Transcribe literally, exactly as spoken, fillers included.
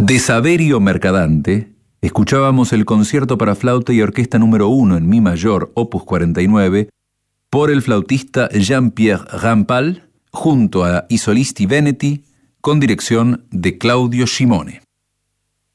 De Saverio Mercadante escuchábamos el concierto para flauta y orquesta número uno en mi mayor, opus cuarenta y nueve, por el flautista Jean-Pierre Rampal, junto a I Solisti Veneti, con dirección de Claudio Scimone.